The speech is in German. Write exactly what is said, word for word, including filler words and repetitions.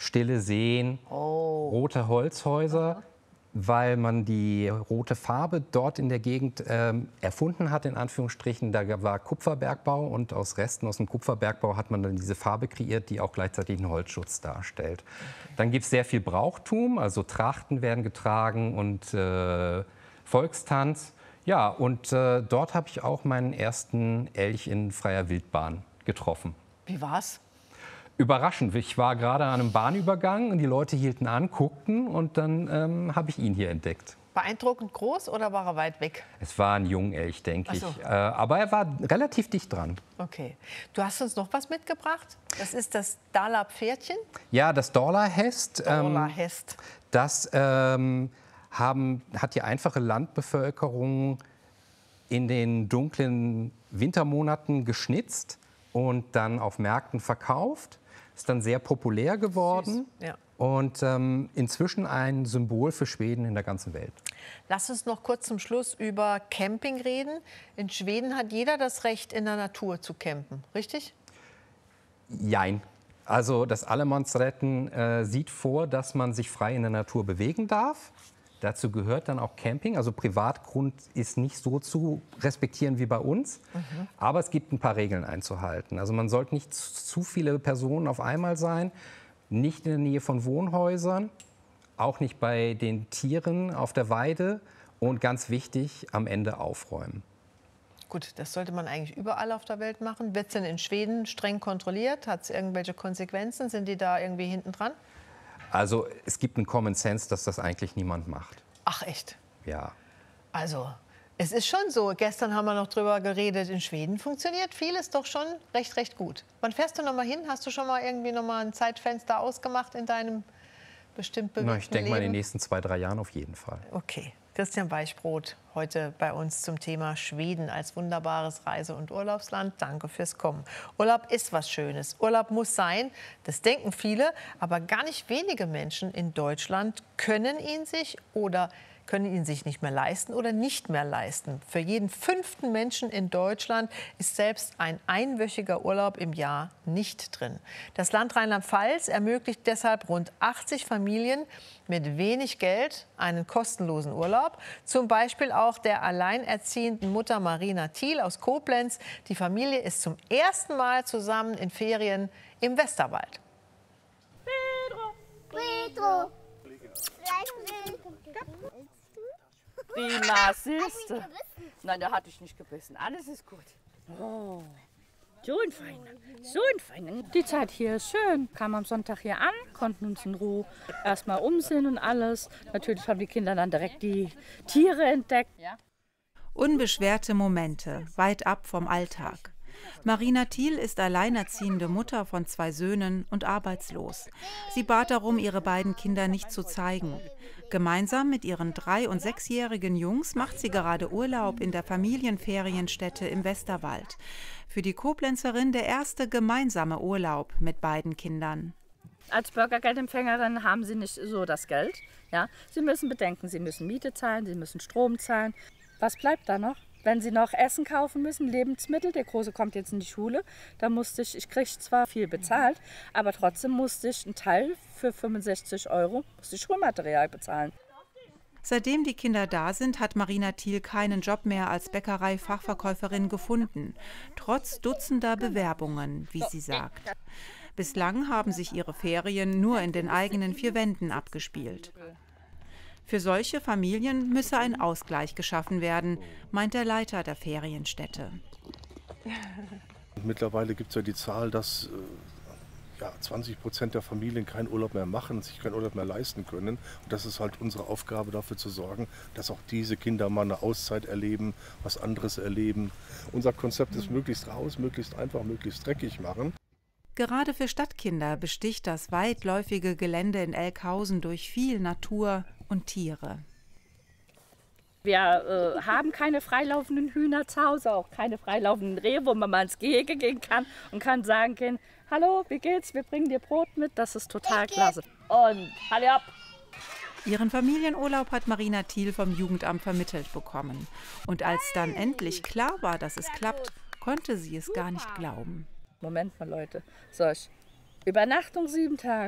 stille Seen, Oh. rote Holzhäuser, Aha. weil man die rote Farbe dort in der Gegend ähm, erfunden hat, in Anführungsstrichen. Da war Kupferbergbau und aus Resten aus dem Kupferbergbau hat man dann diese Farbe kreiert, die auch gleichzeitig einen Holzschutz darstellt. Okay. Dann gibt es sehr viel Brauchtum, also Trachten werden getragen und äh, Volkstanz. Ja, und äh, dort habe ich auch meinen ersten Elch in freier Wildbahn getroffen. Wie war's? Überraschend. Ich war gerade an einem Bahnübergang und die Leute hielten an, guckten und dann ähm, habe ich ihn hier entdeckt. Beeindruckend groß oder war er weit weg? Es war ein Jungelch, denke Ach so. ich. Äh, aber er war relativ dicht dran. Okay. Du hast uns noch was mitgebracht. Das ist das Dala-Pferdchen. Ja, das Dorla-Hest. Dorla-Hest. Ähm, das ähm, haben, hat die einfache Landbevölkerung in den dunklen Wintermonaten geschnitzt und dann auf Märkten verkauft. Ist dann sehr populär geworden. Süß. Ja. Und ähm, inzwischen ein Symbol für Schweden in der ganzen Welt. Lass uns noch kurz zum Schluss über Camping reden. In Schweden hat jeder das Recht, in der Natur zu campen, richtig? Jein. Also das Allemansretten äh, sieht vor, dass man sich frei in der Natur bewegen darf. Dazu gehört dann auch Camping. Also Privatgrund ist nicht so zu respektieren wie bei uns. Mhm. Aber es gibt ein paar Regeln einzuhalten. Also man sollte nicht zu viele Personen auf einmal sein. Nicht in der Nähe von Wohnhäusern, auch nicht bei den Tieren auf der Weide und ganz wichtig, am Ende aufräumen. Gut, das sollte man eigentlich überall auf der Welt machen. Wird es denn in Schweden streng kontrolliert? Hat es irgendwelche Konsequenzen? Sind die da irgendwie hinten dran? Also es gibt einen Common Sense, dass das eigentlich niemand macht. Ach echt? Ja. Also es ist schon so, gestern haben wir noch drüber geredet, in Schweden funktioniert vieles doch schon recht, recht gut. Wann fährst du noch mal hin? Hast du schon mal irgendwie noch mal ein Zeitfenster ausgemacht in deinem bestimmt bewegten Leben? Ich denke mal in den nächsten zwei, drei Jahren auf jeden Fall. Okay. Christian Weichbrot heute bei uns zum Thema Schweden als wunderbares Reise- und Urlaubsland. Danke fürs Kommen. Urlaub ist was Schönes. Urlaub muss sein. Das denken viele, aber gar nicht wenige Menschen in Deutschland können ihn sich oder können ihn sich nicht mehr leisten oder nicht mehr leisten. Für jeden fünften Menschen in Deutschland ist selbst ein einwöchiger Urlaub im Jahr nicht drin. Das Land Rheinland-Pfalz ermöglicht deshalb rund achtzig Familien mit wenig Geld einen kostenlosen Urlaub. Zum Beispiel auch der alleinerziehenden Mutter Marina Thiel aus Koblenz. Die Familie ist zum ersten Mal zusammen in Ferien im Westerwald. Pedro! Pedro! Prima, siehste. Nein, da hatte ich nicht gebissen. Alles ist gut. Oh, so ein feiner, so ein feiner. Die Zeit hier ist schön. Kamen am Sonntag hier an, konnten uns in Ruhe erstmal umsehen und alles. Natürlich haben die Kinder dann direkt die Tiere entdeckt. Ja. Unbeschwerte Momente, weit ab vom Alltag. Marina Thiel ist alleinerziehende Mutter von zwei Söhnen und arbeitslos. Sie bat darum, ihre beiden Kinder nicht zu zeigen. Gemeinsam mit ihren drei- und sechsjährigen Jungs macht sie gerade Urlaub in der Familienferienstätte im Westerwald. Für die Koblenzerin der erste gemeinsame Urlaub mit beiden Kindern. Als Bürgergeldempfängerin haben sie nicht so das Geld. Ja? Sie müssen bedenken, sie müssen Miete zahlen, sie müssen Strom zahlen. Was bleibt da noch? Wenn sie noch Essen kaufen müssen, Lebensmittel, der Große kommt jetzt in die Schule, da musste ich, ich kriege zwar viel bezahlt, aber trotzdem musste ich einen Teil für fünfundsechzig Euro, musste ich Schulmaterial bezahlen. Seitdem die Kinder da sind, hat Marina Thiel keinen Job mehr als Bäckerei-Fachverkäuferin gefunden, trotz dutzender Bewerbungen, wie sie sagt. Bislang haben sich ihre Ferien nur in den eigenen vier Wänden abgespielt. Für solche Familien müsse ein Ausgleich geschaffen werden, meint der Leiter der Ferienstätte. Mittlerweile gibt es ja die Zahl, dass äh, ja, zwanzig Prozent der Familien keinen Urlaub mehr machen, sich keinen Urlaub mehr leisten können. Und das ist halt unsere Aufgabe, dafür zu sorgen, dass auch diese Kinder mal eine Auszeit erleben, was anderes erleben. Unser Konzept ist möglichst raus, möglichst einfach, möglichst dreckig machen. Gerade für Stadtkinder besticht das weitläufige Gelände in Elkhausen durch viel Natur und Tiere. Wir äh, haben keine freilaufenden Hühner zu Hause, auch keine freilaufenden Rehe, wo man mal ins Gehege gehen kann und kann sagen können, hallo, wie geht's, wir bringen dir Brot mit, das ist total klasse. Und hallo ab! Ihren Familienurlaub hat Marina Thiel vom Jugendamt vermittelt bekommen. Und als dann endlich klar war, dass es klappt, konnte sie es gar nicht glauben. Moment mal, Leute, solch Übernachtung sieben Tage.